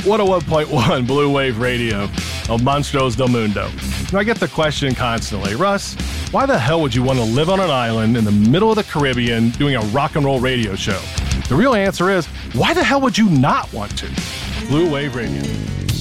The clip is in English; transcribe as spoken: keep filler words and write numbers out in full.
one oh one point one Blue Wave Radio, El Monstros del Mundo. Now, I get the question constantly, Russ, why the hell would you want to live on an island in the middle of the Caribbean doing a rock and roll radio show? The real answer is, why the hell would you not want to? Blue Wave Radio.